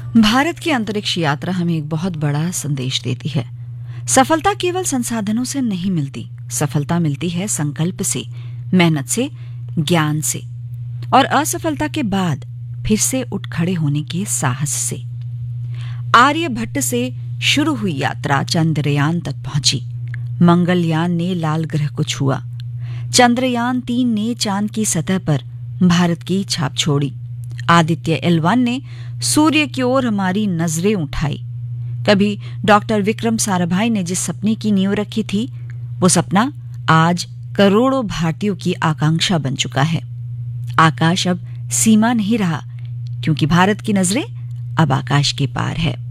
भारत की अंतरिक्ष यात्रा हमें एक बहुत बड़ा संदेश देती है। सफलता केवल संसाधनों से नहीं मिलती, सफलता मिलती है संकल्प से, मेहनत से, ज्ञान से और असफलता के बाद फिर से उठ खड़े होने के साहस से। आर्यभट्ट से शुरू हुई यात्रा चंद्रयान तक पहुंची। मंगलयान ने लाल ग्रह को छुआ। चंद्रयान 3 ने चांद की सतह पर भारत की छाप छोड़ी। आदित्य L1 ने सूर्य की ओर हमारी नजरें उठाई। कभी डॉक्टर विक्रम साराभाई ने जिस सपने की नींव रखी थी, वो सपना आज करोड़ों भारतीयों की आकांक्षा बन चुका है। आकाश अब सीमा नहीं रहा, क्योंकि भारत की नजरें अब आकाश के पार है।